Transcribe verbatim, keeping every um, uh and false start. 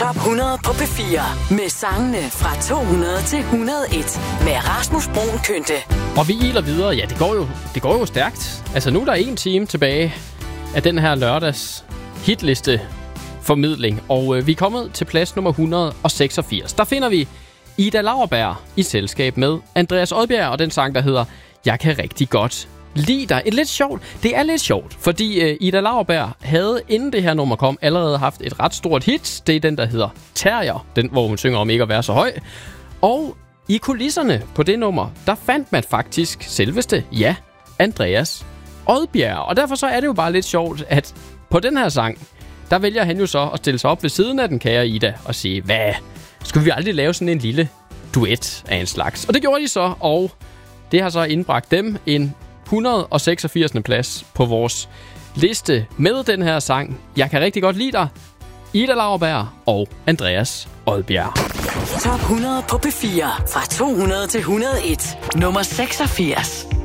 Top hundrede på P fire med sangene fra to hundrede til et hundrede og et med Rasmus Bruun Kønte. Og vi iler videre. Ja, det går jo, det går jo stærkt. Altså nu er der en time tilbage af den her lørdags hitliste formidling. Og øh, vi er kommet til plads nummer et hundrede og seksogfirs. Der finder vi Ida Lauerberg i selskab med Andreas Odbjerg og den sang, der hedder Jeg kan rigtig godt lide dig. Et lidt sjovt. Det er lidt sjovt, fordi øh, Ida Lauerberg havde, inden det her nummer kom, allerede haft et ret stort hit. Det er den, der hedder Terrier. Den, hvor hun synger om ikke at være så høj. Og i kulisserne på det nummer, der fandt man faktisk selveste, ja, Andreas Odbjerg. Og derfor så er det jo bare lidt sjovt, at på den her sang, der vælger han jo så at stille sig op ved siden af den kære Ida og sige, hvad, skulle vi aldrig lave sådan en lille duet af en slags? Og det gjorde de så, og det har så indbragt dem en et hundrede og seksogfirs plads på vores liste med den her sang. Jeg kan rigtig godt lide dig. Ida Lauerberg og Andreas Odbjerg. Top hundrede på P fire fra to hundrede til et hundrede og et. Nummer seksogfirs.